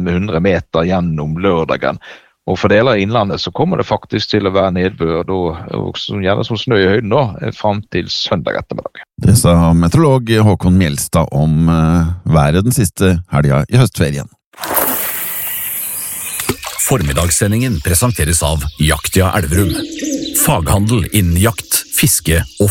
500 meter gjennom lørdagen. Og for deler av innlandet så kommer det faktisk til å være nedbør, og gjerne som snø i høyden da, frem til søndag ettermiddag. Det sa meteorolog Håkon Mjelstad om været den siste helga i høstferien. Formiddagssendingen presenteres av Jaktia Elverum. Faghandel innen jakt, fiske og